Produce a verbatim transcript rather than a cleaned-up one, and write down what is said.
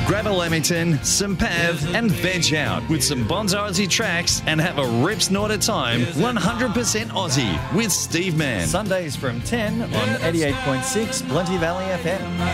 Grab a Lamington, some Pav, and veg out with some Bonzo Aussie tracks and have a rip snort of time, one hundred percent Aussie with Steve Mann. Sundays from ten on eighty-eight point six Plenty Valley F M.